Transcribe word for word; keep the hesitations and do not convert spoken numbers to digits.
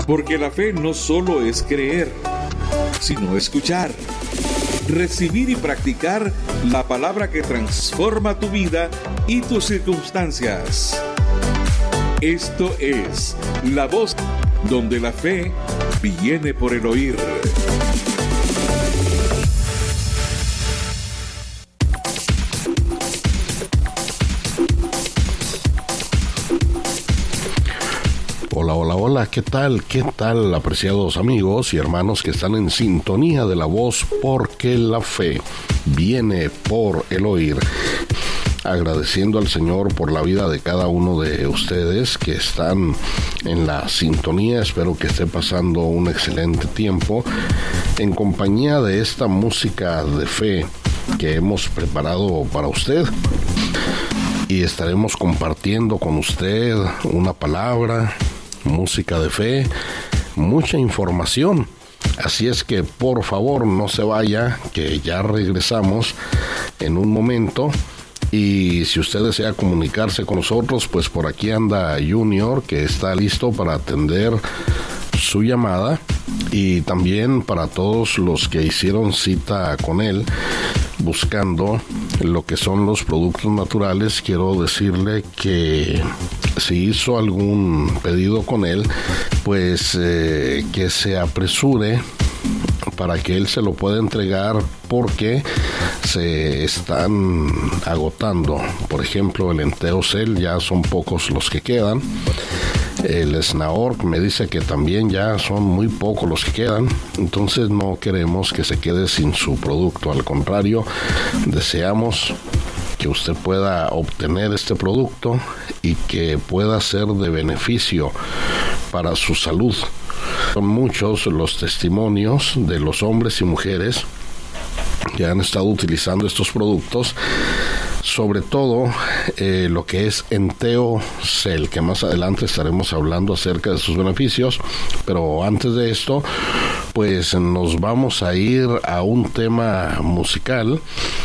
Porque la fe no solo es creer, sino escuchar, recibir y practicar la palabra que transforma tu vida y tus circunstancias. Esto es La Voz, donde la fe viene por el oír. Hola, hola, hola, ¿qué tal? ¿Qué tal, apreciados amigos y hermanos que están en sintonía de La Voz? Porque la fe viene por el oír. Agradeciendo al Señor por la vida de cada uno de ustedes que están en la sintonía. Espero que esté pasando un excelente tiempo en compañía de esta música de fe que hemos preparado para usted. Y estaremos compartiendo con usted una palabra, música de fe, mucha información. Así es que por favor no se vaya, que ya regresamos en un momento. Y si usted desea comunicarse con nosotros, pues por aquí anda Junior, que está listo para atender su llamada. Y también para todos los que hicieron cita con él buscando lo que son los productos naturales, quiero decirle que si hizo algún pedido con él, pues eh, que se apresure para que él se lo pueda entregar, porque se están agotando. Por ejemplo, el Enteocel ya son pocos los que quedan. El Snaorc me dice que también ya son muy pocos los que quedan. Entonces no queremos que se quede sin su producto. Al contrario, deseamos que usted pueda obtener este producto y que pueda ser de beneficio para su salud. Son muchos los testimonios de los hombres y mujeres que han estado utilizando estos productos, sobre todo eh, lo que es Enteocel, que más adelante estaremos hablando acerca de sus beneficios. Pero antes de esto, pues nos vamos a ir a un tema musical